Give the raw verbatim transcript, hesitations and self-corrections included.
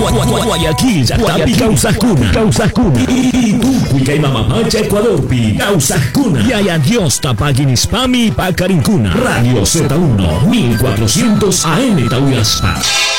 Guayaquil, Tapi Causacuna, Causacuna. Y tú, Cuica y Mamamacha, Ecuador, Pi, Causacuna. Y adiós, Tapaguinispami, Pacarincuna. Radio Z uno, mil cuatrocientos A M Tauyaspa.